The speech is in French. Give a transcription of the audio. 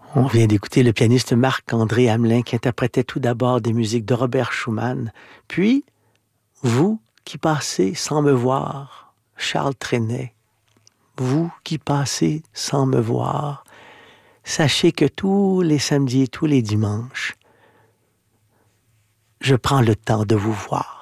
On vient d'écouter le pianiste Marc-André Hamelin qui interprétait tout d'abord des musiques de Robert Schumann, puis Vous qui passez sans me voir, Charles Trenet. Vous qui passez sans me voir, sachez que tous les samedis et tous les dimanches, je prends le temps de vous voir.